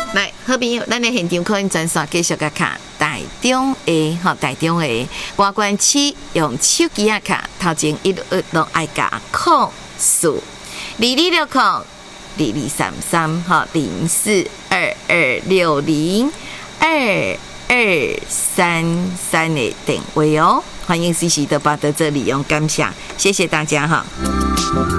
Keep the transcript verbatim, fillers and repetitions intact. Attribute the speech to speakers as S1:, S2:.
S1: 来，好朋友，咱的现场可以转刷继续个卡，台中的吼，台中的外关区用手机啊卡，头前一路都爱加空数，二二六空二二三三吼零四二二六零二二三三的电话哦，欢迎时时都把在这里用感谢，谢谢大家哈。